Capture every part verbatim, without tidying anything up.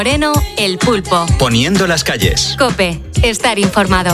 Moreno, El Pulpo. Poniendo las calles. COPE, estar informado.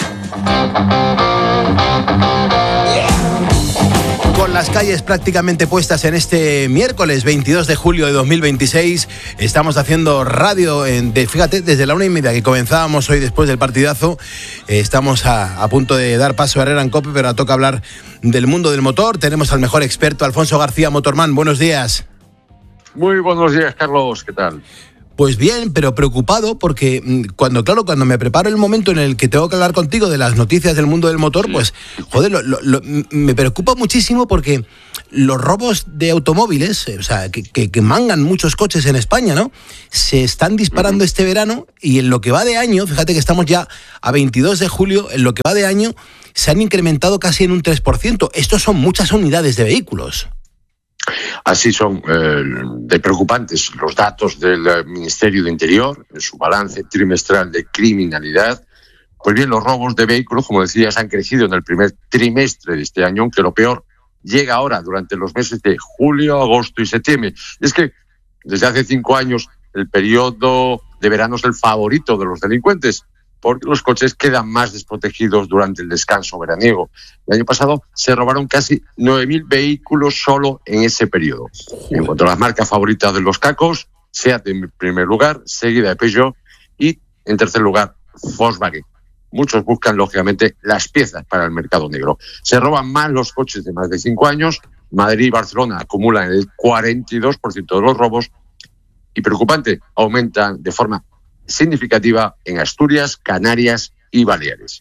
Con las calles prácticamente puestas en este miércoles veintidós de julio de dos mil veintiséis, estamos haciendo radio, en, de, fíjate, desde la una y media que comenzábamos hoy después del partidazo. Eh, estamos a, a punto de dar paso a Herrera en COPE, pero toca hablar del mundo del motor. Tenemos al mejor experto, Alfonso García, Motorman. Buenos días. Muy buenos días, Carlos. ¿Qué tal? Pues bien, pero preocupado porque cuando, claro, cuando me preparo el momento en el que tengo que hablar contigo de las noticias del mundo del motor, sí. pues, joder, lo, lo, lo, me preocupa muchísimo porque los robos de automóviles, o sea, que, que, que mangan muchos coches en España, ¿no? Se están disparando uh-huh. este verano y en lo que va de año, fíjate que estamos ya a veintidós de julio, en lo que va de año se han incrementado casi en un tres por ciento. Estos son muchas unidades de vehículos. Así son eh, de preocupantes los datos del Ministerio de Interior en su balance trimestral de criminalidad. Pues bien, los robos de vehículos, como decías, han crecido en el primer trimestre de este año, aunque lo peor llega ahora durante los meses de julio, agosto y septiembre. Y es que desde hace cinco años el periodo de verano es el favorito de los delincuentes, porque los coches quedan más desprotegidos durante el descanso veraniego. El año pasado se robaron casi nueve mil vehículos solo en ese periodo. En cuanto a las marcas favoritas de los cacos, Seat en primer lugar, seguida de Peugeot y, en tercer lugar, Volkswagen. Muchos buscan, lógicamente, las piezas para el mercado negro. Se roban más los coches de más de cinco años. Madrid y Barcelona acumulan el cuarenta y dos por ciento de los robos. Y preocupante, aumentan de forma significativa en Asturias, Canarias y Baleares.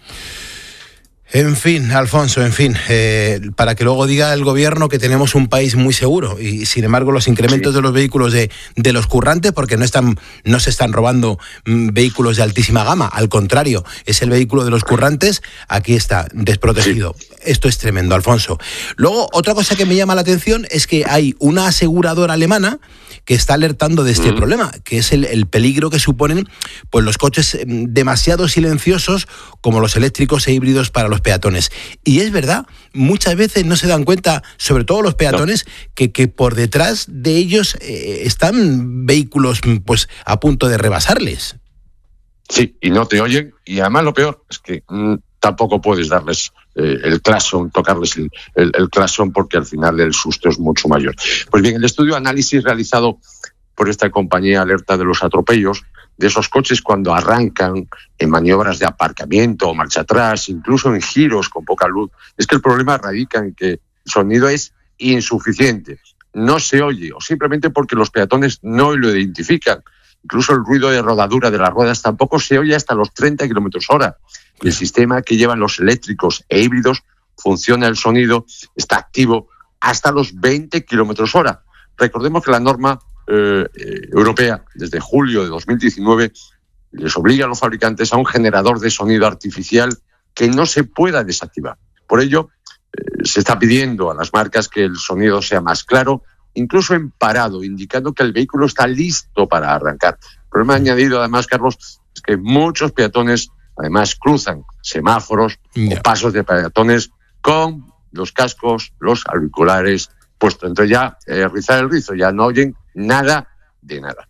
En fin, Alfonso, en fin, eh, para que luego diga el gobierno que tenemos un país muy seguro y, sin embargo, los incrementos sí. de los vehículos de, de los currantes, porque no están, no se están robando mm, vehículos de altísima gama, al contrario, es el vehículo de los currantes, aquí está, desprotegido. Sí. Esto es tremendo, Alfonso. Luego, otra cosa que me llama la atención es que hay una aseguradora alemana que está alertando de este mm. problema, que es el, el peligro que suponen pues los coches demasiado silenciosos como los eléctricos e híbridos para los peatones. Y es verdad, muchas veces no se dan cuenta, sobre todo los peatones, no. que, que por detrás de ellos eh, están vehículos pues a punto de rebasarles. Sí, y no te oyen, y además lo peor es que mmm, tampoco puedes darles eh, el claxon, tocarles el, el, el claxon, porque al final el susto es mucho mayor. Pues bien, el estudio de análisis realizado por esta compañía alerta de los atropellos de esos coches cuando arrancan en maniobras de aparcamiento o marcha atrás, incluso en giros con poca luz. Es que el problema radica en que el sonido es insuficiente, no se oye, o simplemente porque los peatones no lo identifican. Incluso el ruido de rodadura de las ruedas tampoco se oye hasta los treinta kilómetros hora. El sistema que llevan los eléctricos e híbridos funciona, el sonido está activo hasta los veinte kilómetros hora. Recordemos que la norma eh, eh, europea, desde julio de dos mil diecinueve, les obliga a los fabricantes a un generador de sonido artificial que no se pueda desactivar. Por ello, eh, se está pidiendo a las marcas que el sonido sea más claro, incluso en parado, indicando que el vehículo está listo para arrancar. El problema añadido, además, Carlos, es que muchos peatones, además, cruzan semáforos yeah. o pasos de peatones con los cascos, los auriculares puestos. Entonces ya, eh, rizar el rizo, ya no oyen nada de nada.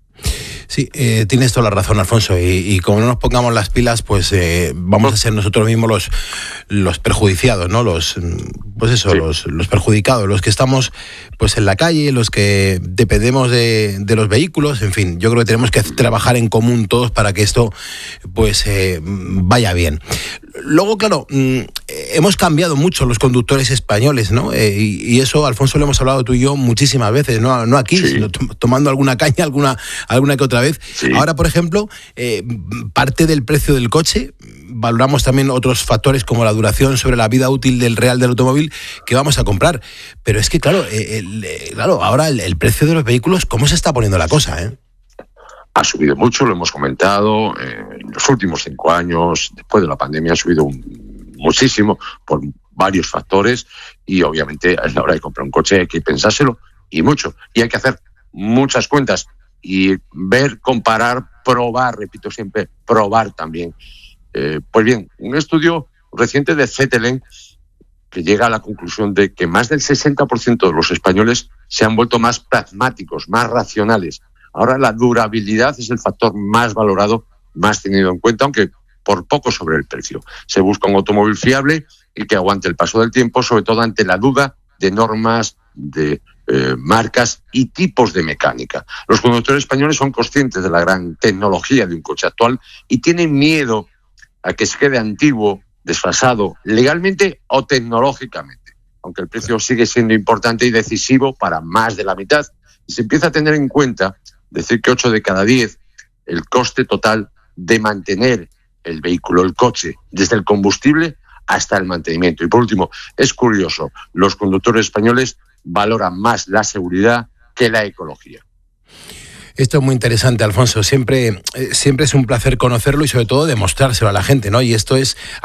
Sí, eh, tienes toda la razón, Alfonso, y, y como no nos pongamos las pilas, pues eh, vamos a ser nosotros mismos los, los perjudiciados, ¿no? Los, pues eso, sí. los, los perjudicados, los que estamos pues en la calle, los que dependemos de, de los vehículos, en fin, yo creo que tenemos que trabajar en común todos para que esto pues eh, vaya bien. Luego, claro, mm, hemos cambiado mucho los conductores españoles, ¿no? Eh, y, y eso, Alfonso, lo hemos hablado tú y yo muchísimas veces, no, no aquí, sí. sino to- tomando alguna caña, alguna, alguna que otra vez. Sí. Ahora, por ejemplo, eh, parte del precio del coche, valoramos también otros factores como la duración sobre la vida útil del real del automóvil que vamos a comprar. Pero es que, claro, eh, el, eh, claro ahora el, el precio de los vehículos, ¿cómo se está poniendo la cosa, eh? Ha subido mucho, lo hemos comentado, eh, en los últimos cinco años, después de la pandemia, ha subido un, muchísimo por varios factores y obviamente a la hora de comprar un coche hay que pensárselo y mucho. Y hay que hacer muchas cuentas y ver, comparar, probar, repito siempre, probar también. Eh, pues bien, un estudio reciente de C T L N que llega a la conclusión de que más del sesenta por ciento de los españoles se han vuelto más pragmáticos, más racionales. Ahora la durabilidad es el factor más valorado, más tenido en cuenta, aunque por poco sobre el precio. Se busca un automóvil fiable y que aguante el paso del tiempo, sobre todo ante la duda de normas, de eh, marcas y tipos de mecánica. Los conductores españoles son conscientes de la gran tecnología de un coche actual y tienen miedo a que se quede antiguo, desfasado, legalmente o tecnológicamente, aunque el precio sigue siendo importante y decisivo para más de la mitad. Y se empieza a tener en cuenta, decir que ocho de cada diez, el coste total de mantener el vehículo, el coche, desde el combustible hasta el mantenimiento. Y por último, es curioso, los conductores españoles valoran más la seguridad que la ecología. Esto es muy interesante, Alfonso. Siempre, eh, siempre es un placer conocerlo y sobre todo demostrárselo a la gente, ¿no? Y esto es